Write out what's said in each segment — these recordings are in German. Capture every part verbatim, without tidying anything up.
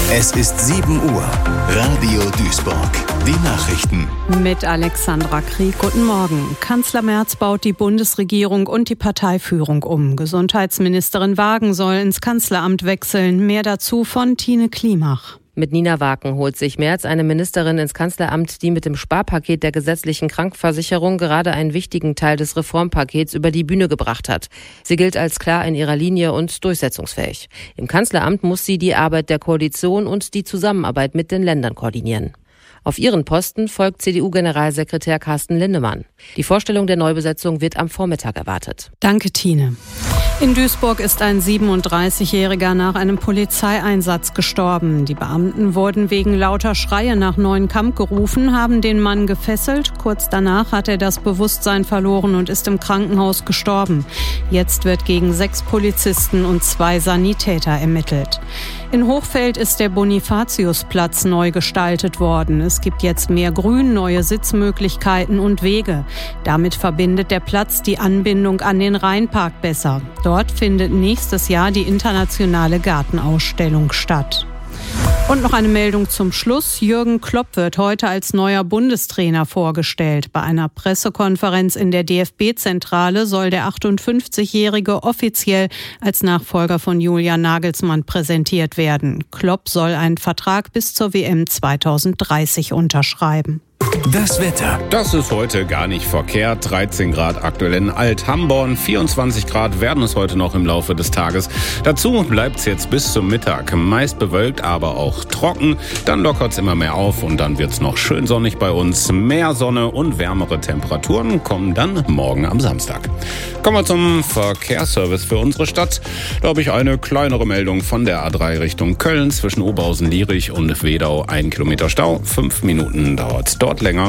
Es ist sieben Uhr. Radio Duisburg. Die Nachrichten. Mit Alexandra Krieg. Guten Morgen. Kanzler Merz baut die Bundesregierung und die Parteiführung um. Gesundheitsministerin Wagen soll ins Kanzleramt wechseln. Mehr dazu von Tine Klimach. Mit Nina Wagen holt sich Merz eine Ministerin ins Kanzleramt, die mit dem Sparpaket der gesetzlichen Krankenversicherung gerade einen wichtigen Teil des Reformpakets über die Bühne gebracht hat. Sie gilt als klar in ihrer Linie und durchsetzungsfähig. Im Kanzleramt muss sie die Arbeit der Koalition und die Zusammenarbeit mit den Ländern koordinieren. Auf ihren Posten folgt C D U-Generalsekretär Carsten Lindemann. Die Vorstellung der Neubesetzung wird am Vormittag erwartet. Danke, Tine. In Duisburg ist ein siebenunddreißigjähriger nach einem Polizeieinsatz gestorben. Die Beamten wurden wegen lauter Schreie nach Neuenkamp gerufen, haben den Mann gefesselt. Kurz danach hat er das Bewusstsein verloren und ist im Krankenhaus gestorben. Jetzt wird gegen sechs Polizisten und zwei Sanitäter ermittelt. In Hochfeld ist der Bonifatiusplatz neu gestaltet worden. Es gibt jetzt mehr Grün, neue Sitzmöglichkeiten und Wege. Damit verbindet der Platz die Anbindung an den Rheinpark besser. Dort findet nächstes Jahr die internationale Gartenausstellung statt. Und noch eine Meldung zum Schluss. Jürgen Klopp wird heute als neuer Bundestrainer vorgestellt. Bei einer Pressekonferenz in der D F B-Zentrale soll der achtundfünfzigjährige offiziell als Nachfolger von Julian Nagelsmann präsentiert werden. Klopp soll einen Vertrag bis zur W M zweitausenddreißig unterschreiben. Das Wetter. Das ist heute gar nicht verkehrt. dreizehn Grad aktuell in Alt-Hamborn, vierundzwanzig Grad werden es heute noch im Laufe des Tages. Dazu bleibt es jetzt bis zum Mittag meist bewölkt, aber auch trocken. Dann lockert es immer mehr auf und dann wird es noch schön sonnig bei uns. Mehr Sonne und wärmere Temperaturen kommen dann morgen am Samstag. Kommen wir zum Verkehrsservice für unsere Stadt. Da habe ich eine kleinere Meldung von der A drei Richtung Köln zwischen Oberhausen-Lierich und Wedau. Ein Kilometer Stau, fünf Minuten dauert dort länger.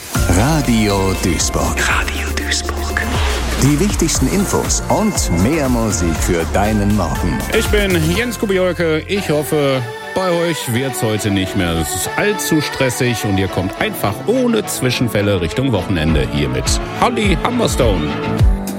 Radio Duisburg. Radio Duisburg. Die wichtigsten Infos und mehr Musik für deinen Morgen. Ich bin Jens Kubiolke. Ich hoffe, bei euch wird es heute nicht mehr allzu stressig und ihr kommt einfach ohne Zwischenfälle Richtung Wochenende hier mit Holly Humberstone.